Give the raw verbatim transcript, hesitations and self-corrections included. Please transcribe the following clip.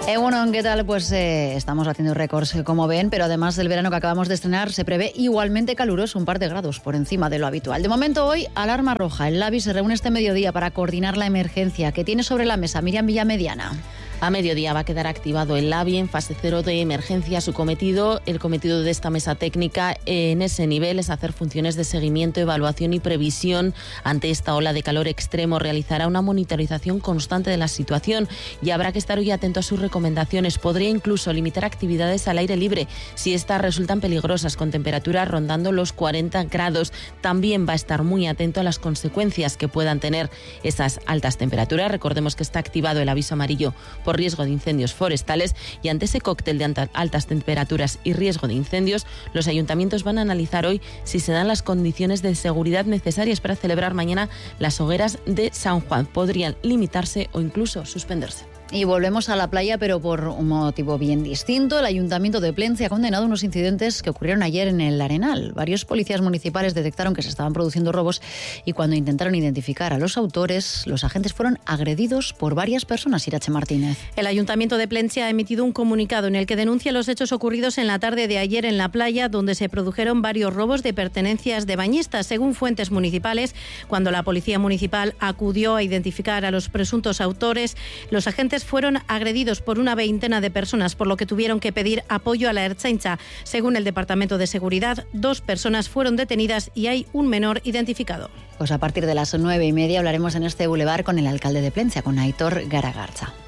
Eh, bueno, ¿qué tal? Pues eh, estamos haciendo récords, como ven, pero además del verano que acabamos de estrenar, se prevé igualmente caluroso, un par de grados por encima de lo habitual. De momento hoy, alarma roja. El LABI se reúne este mediodía para coordinar la emergencia que tiene sobre la mesa Miriam Villamediana. A mediodía va a quedar activado el LABI en fase cero de emergencia. Su cometido, el cometido de esta mesa técnica en ese nivel es hacer funciones de seguimiento, evaluación y previsión ante esta ola de calor extremo. Realizará una monitorización constante de la situación y habrá que estar hoy atento a sus recomendaciones. Podría incluso limitar actividades al aire libre si estas resultan peligrosas, con temperaturas rondando los cuarenta grados. También va a estar muy atento a las consecuencias que puedan tener esas altas temperaturas. Recordemos que está activado el aviso amarillo por riesgo de incendios forestales y ante ese cóctel de altas temperaturas y riesgo de incendios, los ayuntamientos van a analizar hoy si se dan las condiciones de seguridad necesarias para celebrar mañana las hogueras de San Juan. Podrían limitarse o incluso suspenderse. Y volvemos a la playa, pero por un motivo bien distinto. El Ayuntamiento de Plentzia ha condenado unos incidentes que ocurrieron ayer en el Arenal. Varios policías municipales detectaron que se estaban produciendo robos y cuando intentaron identificar a los autores, los agentes fueron agredidos por varias personas. Irache Martínez. El Ayuntamiento de Plentzia ha emitido un comunicado en el que denuncia los hechos ocurridos en la tarde de ayer en la playa, donde se produjeron varios robos de pertenencias de bañistas. Según fuentes municipales, cuando la policía municipal acudió a identificar a los presuntos autores, los agentes fueron agredidos por una veintena de personas, por lo que tuvieron que pedir apoyo a la Ertzaintza. Según el Departamento de Seguridad, dos personas fueron detenidas y hay un menor identificado. Pues a partir de las nueve y media hablaremos en este bulevar con el alcalde de Plentzia, con Aitor Garagartza.